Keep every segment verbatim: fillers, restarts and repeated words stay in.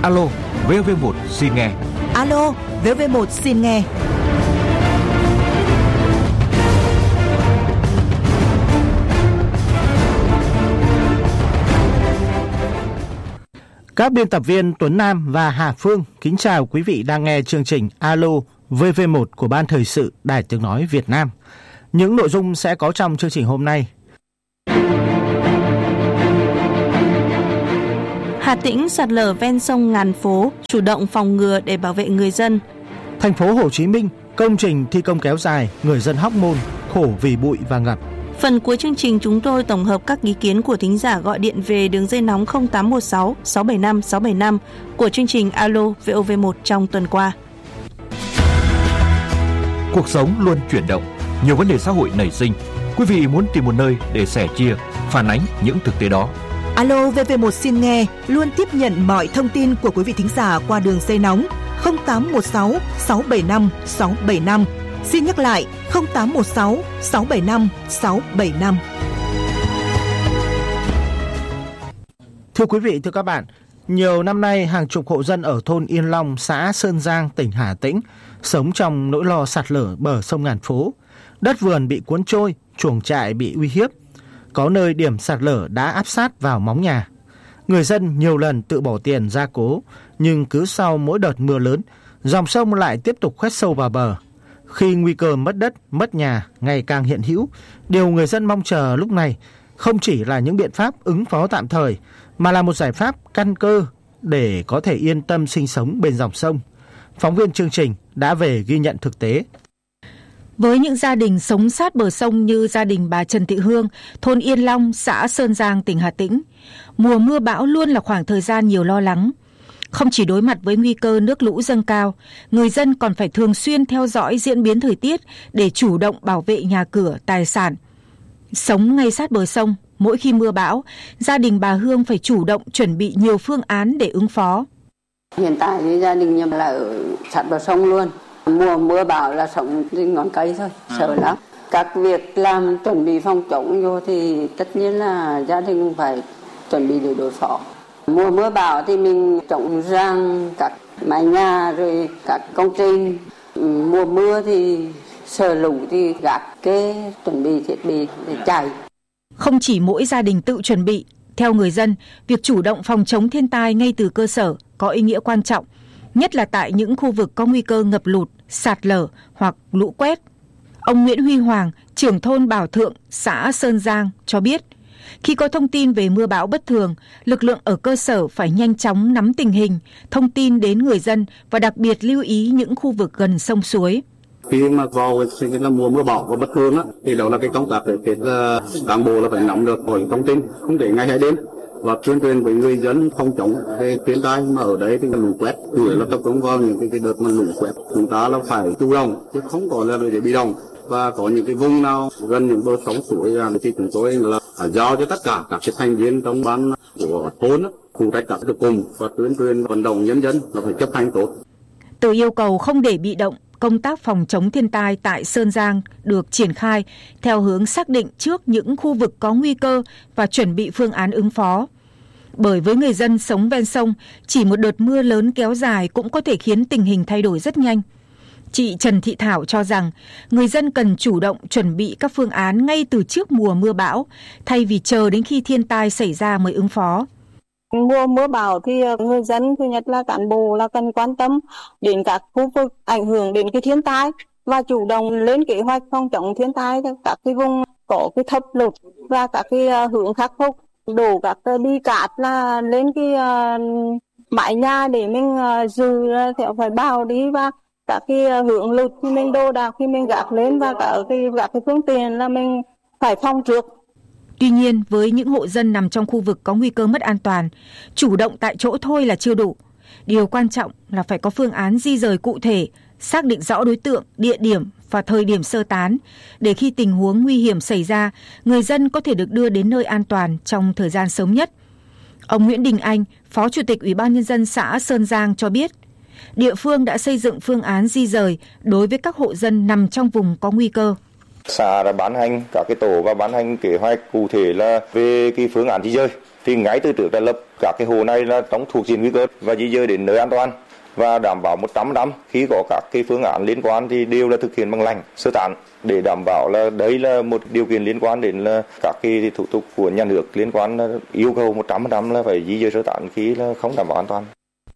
Alo, vê o vê một xin nghe. Alo, vê o vê một xin nghe. Các biên tập viên Tuấn Nam và Hà Phương kính chào quý vị đang nghe chương trình Alo vê vê một của Ban Thời sự Đài Tiếng Nói Việt Nam. Những nội dung sẽ có trong chương trình hôm nay. Hà Tĩnh sạt lở ven sông Ngàn Phố, chủ động phòng ngừa để bảo vệ người dân. Thành phố Hồ Chí Minh, công trình thi công kéo dài, người dân Hóc Môn khổ vì bụi và ngập. Phần cuối chương trình chúng tôi tổng hợp các ý kiến của thính giả gọi điện về đường dây nóng không tám một sáu sáu bảy năm sáu bảy năm của chương trình Alo vê o vê một trong tuần qua. Cuộc sống luôn chuyển động, nhiều vấn đề xã hội nảy sinh. Quý vị muốn tìm một nơi để sẻ chia, phản ánh những thực tế đó. Alo vê vê một xin nghe luôn tiếp nhận mọi thông tin của quý vị thính giả qua đường dây nóng không tám một sáu sáu bảy năm sáu bảy năm. Xin nhắc lại không tám một sáu sáu bảy năm sáu bảy năm. Thưa quý vị, thưa các bạn, nhiều năm nay hàng chục hộ dân ở thôn Yên Long, xã Sơn Giang, tỉnh Hà Tĩnh sống trong nỗi lo sạt lở bờ sông Ngàn Phố. Đất vườn bị cuốn trôi, chuồng trại bị uy hiếp. Có nơi điểm sạt lở đã áp sát vào móng nhà. Người dân nhiều lần tự bỏ tiền gia cố, nhưng cứ sau mỗi đợt mưa lớn, dòng sông lại tiếp tục khoét sâu vào bờ. Khi nguy cơ mất đất, mất nhà ngày càng hiện hữu, điều người dân mong chờ lúc này không chỉ là những biện pháp ứng phó tạm thời, mà là một giải pháp căn cơ để có thể yên tâm sinh sống bên dòng sông. Phóng viên chương trình đã về ghi nhận thực tế. Với những gia đình sống sát bờ sông như gia đình bà Trần Thị Hương, thôn Yên Long, xã Sơn Giang, tỉnh Hà Tĩnh, mùa mưa bão luôn là khoảng thời gian nhiều lo lắng. Không chỉ đối mặt với nguy cơ nước lũ dâng cao, người dân còn phải thường xuyên theo dõi diễn biến thời tiết để chủ động bảo vệ nhà cửa, tài sản. Sống ngay sát bờ sông, mỗi khi mưa bão, gia đình bà Hương phải chủ động chuẩn bị nhiều phương án để ứng phó. Hiện tại thì gia đình nhà là ở sát bờ sông luôn. Mùa mưa bão là sống trên ngọn cây thôi, sợ lắm. Các việc làm chuẩn bị phòng chống vô thì tất nhiên là gia đình cũng phải chuẩn bị để đối phó. Mùa mưa bão thì mình trồng rang các mái nhà rồi các công trình. Mùa mưa thì sợ lũ thì gác cái chuẩn bị thiết bị để chạy. Không chỉ mỗi gia đình tự chuẩn bị, theo người dân, việc chủ động phòng chống thiên tai ngay từ cơ sở có ý nghĩa quan trọng, nhất là tại những khu vực có nguy cơ ngập lụt, sạt lở hoặc lũ quét. Ông Nguyễn Huy Hoàng, trưởng thôn Bảo Thượng, xã Sơn Giang cho biết, khi có thông tin về mưa bão bất thường, lực lượng ở cơ sở phải nhanh chóng nắm tình hình, thông tin đến người dân và đặc biệt lưu ý những khu vực gần sông suối. Khi mà vào cái là mùa mưa bão và bất thường á, thì đó là cái công tác để cán bộ là phải nắm được mọi thông tin, không để ngày hay đêm và tuyên truyền với người dân phòng chống về thiên tai. Mà ở đấy thì lũ quét, chủ yếu là tập trung vào những cái, cái đợt mà lũ quét, chúng ta là phải chủ động chứ không có là để bị động. Và có những cái vùng nào gần những bờ sông suối thì chúng tôi là giao cho tất cả các thành viên trong ban của thôn phụ trách các được cùng và tuyên truyền vận động nhân dân là phải chấp hành tốt. Từ yêu cầu không để bị động, công tác phòng chống thiên tai tại Sơn Giang được triển khai theo hướng xác định trước những khu vực có nguy cơ và chuẩn bị phương án ứng phó. Bởi với người dân sống ven sông, chỉ một đợt mưa lớn kéo dài cũng có thể khiến tình hình thay đổi rất nhanh. Chị Trần Thị Thảo cho rằng người dân cần chủ động chuẩn bị các phương án ngay từ trước mùa mưa bão, thay vì chờ đến khi thiên tai xảy ra mới ứng phó. Mùa mưa bão thì người dân thứ nhất là cán bộ là cần quan tâm đến các khu vực ảnh hưởng đến cái thiên tai và chủ động lên kế hoạch phòng chống thiên tai cho các cái vùng có cái thấp lụt và các cái hướng khắc phục, đổ các cái bi cát là lên cái mái nhà để mình dự theo phải bao đi, và các cái hướng lụt thì mình đồ đạc khi mình gác lên, và cả cái các cái phương tiện là mình phải phòng trước. Tuy nhiên, với những hộ dân nằm trong khu vực có nguy cơ mất an toàn, chủ động tại chỗ thôi là chưa đủ. Điều quan trọng là phải có phương án di rời cụ thể, xác định rõ đối tượng, địa điểm và thời điểm sơ tán, để khi tình huống nguy hiểm xảy ra, người dân có thể được đưa đến nơi an toàn trong thời gian sớm nhất. Ông Nguyễn Đình Anh, Phó Chủ tịch Ủy ban Nhân dân xã Sơn Giang cho biết, địa phương đã xây dựng phương án di rời đối với các hộ dân nằm trong vùng có nguy cơ. Xã đã ban hành các cái tổ và ban hành kế hoạch cụ thể là về cái phương án di rời. thì ngay từ trước đã lập các cái hồ này là trong thuộc diện nguy cơ và di dời đến nơi an toàn và đảm bảo một trăm phần trăm khi có các cái phương án liên quan thì đều là thực hiện bằng lành sơ tán để đảm bảo là đấy là một điều kiện liên quan đến là các cái thủ tục của nhà nước liên quan là yêu cầu một trăm phần trăm là phải di dời sơ tán khi là không đảm bảo an toàn.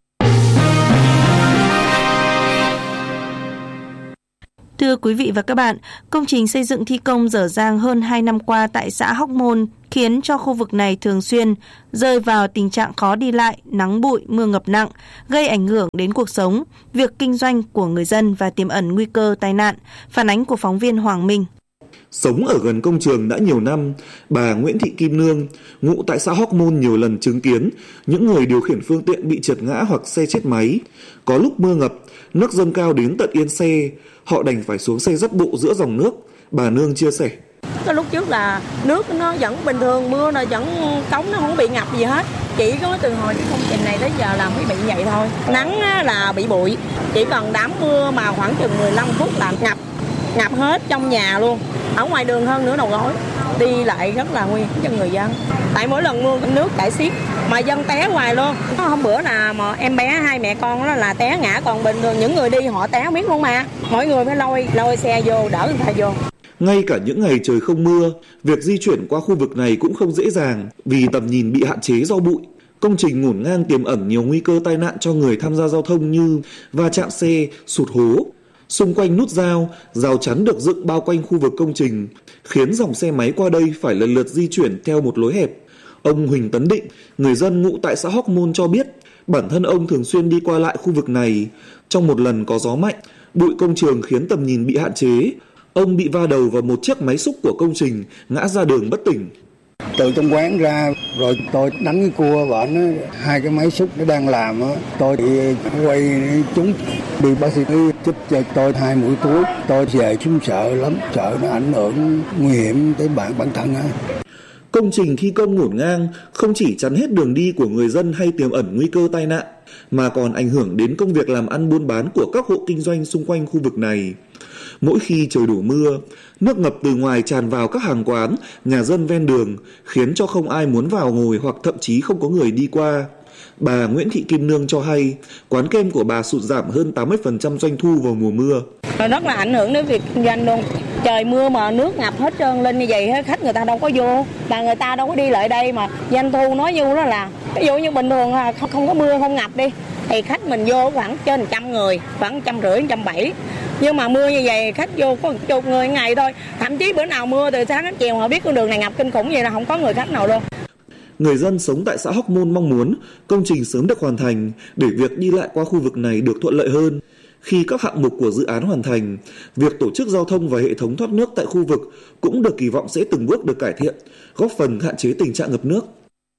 Thưa quý vị và các bạn, công trình xây dựng thi công dở dang hơn hai năm qua tại xã Hóc Môn khiến cho khu vực này thường xuyên rơi vào tình trạng khó đi lại, nắng bụi, mưa ngập nặng, gây ảnh hưởng đến cuộc sống, việc kinh doanh của người dân và tiềm ẩn nguy cơ tai nạn. Phản ánh của phóng viên Hoàng Minh. Sống ở gần công trường đã nhiều năm, bà Nguyễn Thị Kim Nương, ngụ tại xã Hóc Môn nhiều lần chứng kiến những người điều khiển phương tiện bị trượt ngã hoặc xe chết máy. Có lúc mưa ngập, nước dâng cao đến tận yên xe, họ đành phải xuống xe dắt bộ giữa dòng nước. Bà Nương chia sẻ. Cái lúc trước là nước nó vẫn bình thường, mưa nó vẫn cống, nó không bị ngập gì hết. Chỉ có từ hồi cái công trình này tới giờ là mới bị vậy thôi. Nắng là bị bụi, chỉ cần đám mưa mà khoảng chừng mười lăm phút là ngập, ngập hết trong nhà luôn. Ở ngoài đường hơn nữa đầu gối, đi lại rất là nguy hiểm cho người dân. Tại mỗi lần mưa nước chảy xiết mà dân té hoài luôn. Hôm bữa là mà em bé hai mẹ con đó là té ngã, còn bình thường những người đi họ té không biết luôn mà. Mọi người phải lôi lôi xe vô đỡ người ta vô. Ngay cả những ngày trời không mưa, việc di chuyển qua khu vực này cũng không dễ dàng vì tầm nhìn bị hạn chế do bụi. Công trình ngổn ngang tiềm ẩn nhiều nguy cơ tai nạn cho người tham gia giao thông như va chạm xe, sụt hố. Xung quanh nút giao, rào chắn được dựng bao quanh khu vực công trình, khiến dòng xe máy qua đây phải lần lượt di chuyển theo một lối hẹp. Ông Huỳnh Tấn Định, người dân ngụ tại xã Hóc Môn cho biết, bản thân ông thường xuyên đi qua lại khu vực này. Trong một lần có gió mạnh, bụi công trường khiến tầm nhìn bị hạn chế. Ông bị va đầu vào một chiếc máy xúc của công trình, ngã ra đường bất tỉnh. Từ trong quán ra rồi tôi đánh cái cua vợ nó, hai cái máy xúc nó đang làm á, tôi bị quay chúng bị bác sĩ chích cho tôi hai mũi thuốc, tôi về chúng sợ lắm, sợ nó ảnh hưởng nguy hiểm tới bản bản thân á. Công trình thi công ngổn ngang không chỉ chắn hết đường đi của người dân hay tiềm ẩn nguy cơ tai nạn, mà còn ảnh hưởng đến công việc làm ăn buôn bán của các hộ kinh doanh xung quanh khu vực này. Mỗi khi trời đổ mưa, nước ngập từ ngoài tràn vào các hàng quán, nhà dân ven đường, khiến cho không ai muốn vào ngồi hoặc thậm chí không có người đi qua. Bà Nguyễn Thị Kim Nương cho hay, quán kem của bà sụt giảm hơn tám mươi phần trăm doanh thu vào mùa mưa. Rất là ảnh hưởng đến việc kinh doanh luôn. Trời mưa mà nước ngập hết trơn lên như vậy, khách người ta đâu có vô, mà người ta đâu có đi lại đây mà doanh thu nói như đó là, ví dụ như bình thường không, không có mưa, không ngập đi, thì khách mình vô khoảng trên một trăm người, khoảng một trăm rưỡi, một trăm bảy. Nhưng mà mưa như vậy khách vô có chục người ngày thôi, thậm chí bữa nào mưa từ sáng đến chiều họ biết con đường này ngập kinh khủng vậy là không có người khách nào luôn. Người dân sống tại xã Hóc Môn mong muốn công trình sớm được hoàn thành để việc đi lại qua khu vực này được thuận lợi hơn. Khi các hạng mục của dự án hoàn thành, việc tổ chức giao thông và hệ thống thoát nước tại khu vực cũng được kỳ vọng sẽ từng bước được cải thiện, góp phần hạn chế tình trạng ngập nước.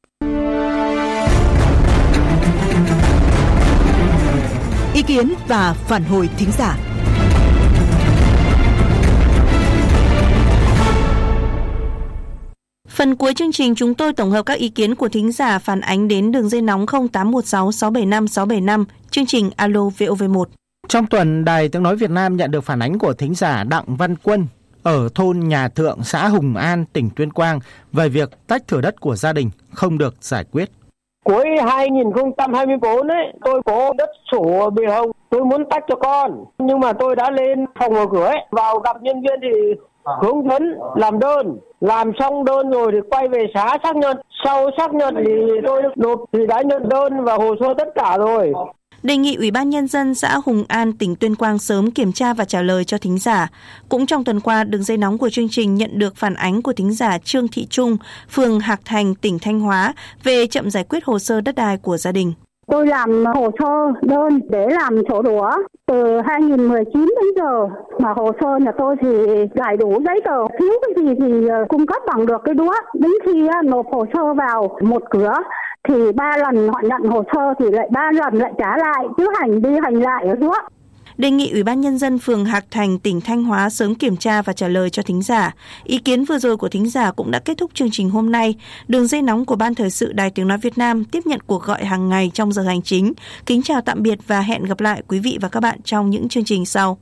Ý kiến và phản hồi thính giả. Phần cuối chương trình chúng tôi tổng hợp các ý kiến của thính giả phản ánh đến đường dây nóng không tám một sáu sáu bảy năm sáu bảy năm, chương trình Alo vê o vê một. Trong tuần, Đài Tiếng Nói Việt Nam nhận được phản ánh của thính giả Đặng Văn Quân ở thôn Nhà Thượng, xã Hùng An, tỉnh Tuyên Quang về việc tách thửa đất của gia đình không được giải quyết. Cuối hai không hai tư ấy, tôi có đất sổ bìa hồng, tôi muốn tách cho con, nhưng mà tôi đã lên phòng mở cửa ấy, vào gặp nhân viên thì hướng dẫn làm đơn, làm xong đơn rồi thì quay về xã xác nhận, sau xác nhận thì tôi nộp thì đã nhận đơn và hồ sơ tất cả rồi. Đề nghị Ủy ban Nhân dân xã Hùng An, tỉnh Tuyên Quang sớm kiểm tra và trả lời cho thính giả. Cũng trong tuần qua, đường dây nóng của chương trình nhận được phản ánh của thính giả Trương Thị Trung, phường Hạc Thành, tỉnh Thanh Hóa về chậm giải quyết hồ sơ đất đai của gia đình. Tôi làm hồ sơ đơn để làm sổ đỏ từ hai không một chín đến giờ, mà hồ sơ nhà tôi thì đầy đủ giấy tờ, thiếu cái gì thì cung cấp bằng được cái đó. Đến khi nộp hồ sơ vào một cửa thì ba lần họ nhận hồ sơ thì lại ba lần lại trả lại, cứ hành đi hành lại ở đó. Đề nghị Ủy ban Nhân dân phường Hạc Thành, tỉnh Thanh Hóa sớm kiểm tra và trả lời cho thính giả. Ý kiến vừa rồi của thính giả cũng đã kết thúc chương trình hôm nay. Đường dây nóng của Ban Thời sự Đài Tiếng Nói Việt Nam tiếp nhận cuộc gọi hàng ngày trong giờ hành chính. Kính chào tạm biệt và hẹn gặp lại quý vị và các bạn trong những chương trình sau.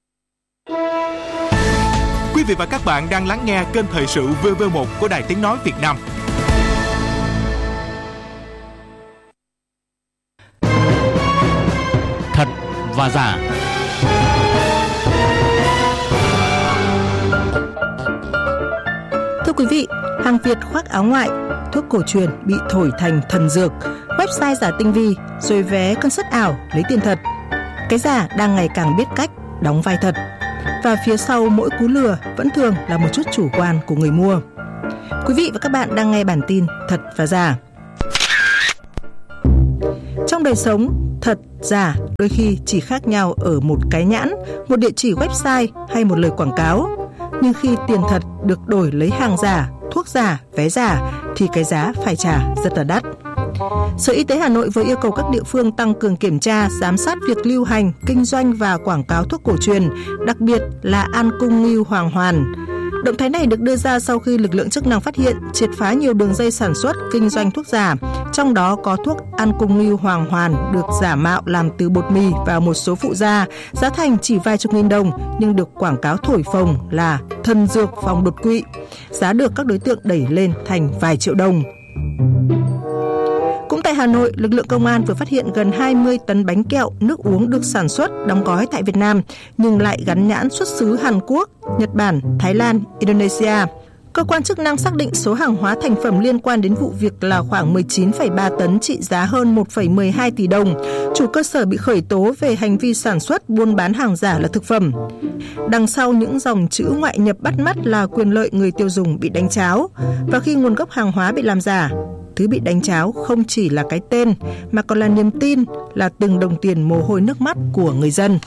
Quý vị và các bạn đang lắng nghe kênh Thời sự vê vê một của Đài Tiếng Nói Việt Nam. và giả. Thưa quý vị, hàng Việt khoác áo ngoại, thuốc cổ truyền bị thổi thành thần dược, website giả tinh vi, rồi vé cơn sốt ảo lấy tiền thật. Cái giả đang ngày càng biết cách đóng vai thật. Và phía sau mỗi cú lừa vẫn thường là một chút chủ quan của người mua. Quý vị và các bạn đang nghe bản tin Thật và Giả. Trong đời sống, thật, giả đôi khi chỉ khác nhau ở một cái nhãn, một địa chỉ website hay một lời quảng cáo. Nhưng khi tiền thật được đổi lấy hàng giả, thuốc giả, vé giả thì cái giá phải trả rất là đắt. Sở Y tế Hà Nội vừa yêu cầu các địa phương tăng cường kiểm tra, giám sát việc lưu hành, kinh doanh và quảng cáo thuốc cổ truyền, đặc biệt là An Cung Ngưu Hoàng Hoàn. Động thái này được đưa ra sau khi lực lượng chức năng phát hiện, triệt phá nhiều đường dây sản xuất, kinh doanh thuốc giả, trong đó có thuốc An Cung Ngưu Hoàng Hoàn được giả mạo làm từ bột mì và một số phụ gia, giá thành chỉ vài chục nghìn đồng nhưng được quảng cáo thổi phồng là thần dược phòng đột quỵ. Giá được các đối tượng đẩy lên thành vài triệu đồng. Cũng tại Hà Nội, lực lượng công an vừa phát hiện gần hai mươi tấn bánh kẹo, nước uống được sản xuất, đóng gói tại Việt Nam, nhưng lại gắn nhãn xuất xứ Hàn Quốc, Nhật Bản, Thái Lan, Indonesia. Cơ quan chức năng xác định số hàng hóa thành phẩm liên quan đến vụ việc là khoảng mười chín phẩy ba tấn trị giá hơn một phẩy mười hai tỷ đồng. Chủ cơ sở bị khởi tố về hành vi sản xuất, buôn bán hàng giả là thực phẩm. Đằng sau những dòng chữ ngoại nhập bắt mắt là quyền lợi người tiêu dùng bị đánh tráo. Và khi nguồn gốc hàng hóa bị làm giả, thứ bị đánh tráo không chỉ là cái tên mà còn là niềm tin, là từng đồng tiền mồ hôi nước mắt của người dân.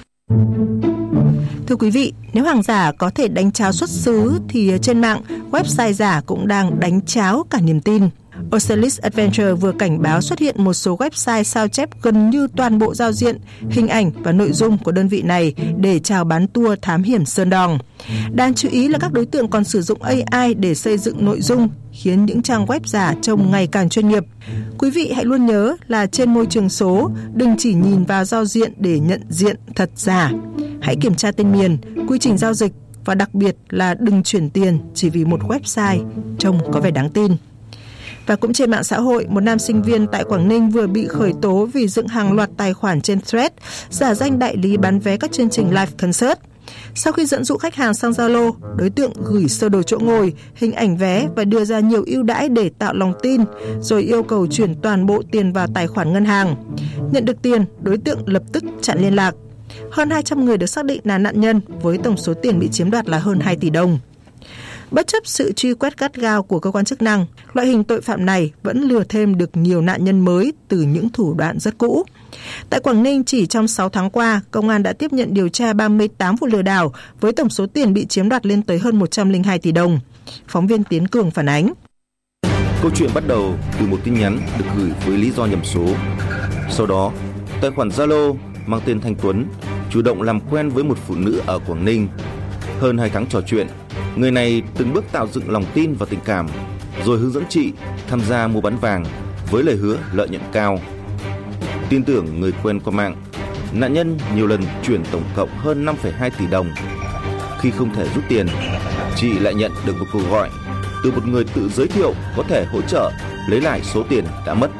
Thưa quý vị, nếu hàng giả có thể đánh tráo xuất xứ thì trên mạng, website giả cũng đang đánh tráo cả niềm tin. Ocelis Adventure vừa cảnh báo xuất hiện một số website sao chép gần như toàn bộ giao diện, hình ảnh và nội dung của đơn vị này để chào bán tour thám hiểm Sơn Đòn. Đáng chú ý là các đối tượng còn sử dụng a i để xây dựng nội dung, khiến những trang web giả trông ngày càng chuyên nghiệp. Quý vị hãy luôn nhớ là trên môi trường số, đừng chỉ nhìn vào giao diện để nhận diện thật giả. Hãy kiểm tra tên miền, quy trình giao dịch và đặc biệt là đừng chuyển tiền chỉ vì một website trông có vẻ đáng tin. Và cũng trên mạng xã hội, một nam sinh viên tại Quảng Ninh vừa bị khởi tố vì dựng hàng loạt tài khoản trên Threads, giả danh đại lý bán vé các chương trình live concert. Sau khi dẫn dụ khách hàng sang Zalo, đối tượng gửi sơ đồ chỗ ngồi, hình ảnh vé và đưa ra nhiều ưu đãi để tạo lòng tin, rồi yêu cầu chuyển toàn bộ tiền vào tài khoản ngân hàng. Nhận được tiền, đối tượng lập tức chặn liên lạc. Hơn hai trăm người được xác định là nạn nhân với tổng số tiền bị chiếm đoạt là hơn hai tỷ đồng. Bất chấp sự truy quét gắt gao của cơ quan chức năng, loại hình tội phạm này vẫn lừa thêm được nhiều nạn nhân mới từ những thủ đoạn rất cũ. Tại Quảng Ninh, chỉ trong sáu tháng qua, công an đã tiếp nhận điều tra ba mươi tám vụ lừa đảo với tổng số tiền bị chiếm đoạt lên tới hơn một trăm lẻ hai tỷ đồng. Phóng viên Tiến Cường phản ánh. Câu chuyện bắt đầu từ một tin nhắn được gửi với lý do nhầm số. Sau đó, tài khoản Zalo mang tên Thanh Tuấn chủ động làm quen với một phụ nữ ở Quảng Ninh. Hơn hai tháng trò chuyện, người này từng bước tạo dựng lòng tin và tình cảm, rồi hướng dẫn chị tham gia mua bán vàng với lời hứa lợi nhuận cao. Tin tưởng người quen qua mạng, nạn nhân nhiều lần chuyển tổng cộng hơn năm phẩy hai tỷ đồng. Khi không thể rút tiền, chị lại nhận được một cuộc gọi từ một người tự giới thiệu có thể hỗ trợ lấy lại số tiền đã mất.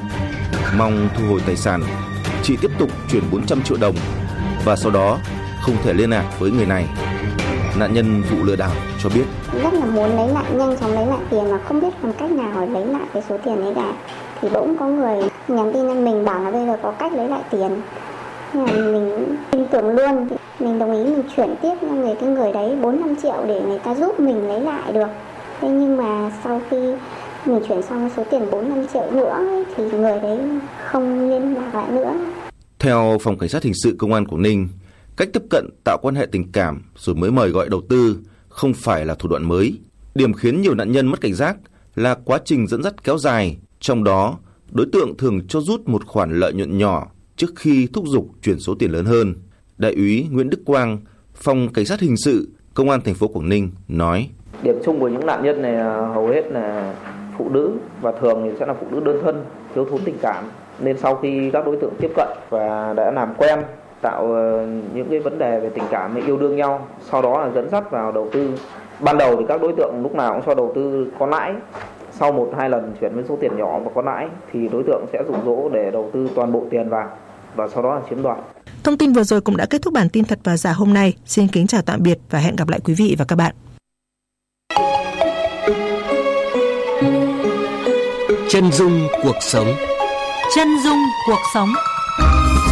Mong thu hồi tài sản, chị tiếp tục chuyển bốn trăm triệu đồng và sau đó không thể liên lạc với người này. Nạn nhân vụ lừa đảo cho biết rất là muốn lấy lại, nhanh chóng lấy lại tiền mà không biết làm cách nào để lấy lại cái số tiền ấy cả. Thì bỗng có người nhắn tin cho mình bảo là bây giờ có cách lấy lại tiền. Nên là mình tin tưởng luôn, mình đồng ý mình chuyển tiếp cho người cái người đấy bốn năm triệu để người ta giúp mình lấy lại được. Thế nhưng mà sau khi mình chuyển xong số tiền bốn năm triệu nữa ấy, thì người đấy không liên lạc lại nữa. Theo Phòng Cảnh sát Hình sự Công an Quảng Ninh, cách tiếp cận tạo quan hệ tình cảm rồi mới mời gọi đầu tư không phải là thủ đoạn mới. Điểm khiến nhiều nạn nhân mất cảnh giác là quá trình dẫn dắt kéo dài, trong đó đối tượng thường cho rút một khoản lợi nhuận nhỏ trước khi thúc giục chuyển số tiền lớn hơn. Đại úy Nguyễn Đức Quang, Phòng Cảnh sát Hình sự Công an thành phố Quảng Ninh nói: Điểm chung của những nạn nhân này hầu hết là phụ nữ và thường thì sẽ là phụ nữ đơn thân, thiếu thốn tình cảm. Nên sau khi các đối tượng tiếp cận và đã làm quen, tạo những cái vấn đề về tình cảm yêu đương nhau, sau đó là dẫn dắt vào đầu tư. Ban đầu thì các đối tượng lúc nào cũng cho đầu tư có lãi. Sau một hai lần chuyển với số tiền nhỏ và có lãi thì đối tượng sẽ dụ dỗ để đầu tư toàn bộ tiền vào và sau đó là chiếm đoạt. Thông tin vừa rồi cũng đã kết thúc bản tin Thật và Giả hôm nay. Xin kính chào tạm biệt và hẹn gặp lại quý vị và các bạn. Chân dung cuộc sống. Chân dung cuộc sống.